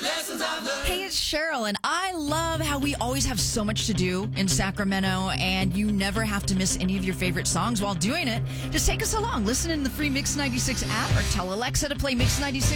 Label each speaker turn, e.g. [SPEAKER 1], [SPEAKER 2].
[SPEAKER 1] Hey, it's Cheryl, and I love how we always have so much to do in Sacramento, and you never have to miss any of your favorite songs while doing it. Just take us along. Listen in the free Mix 96 app or tell Alexa to play Mix 96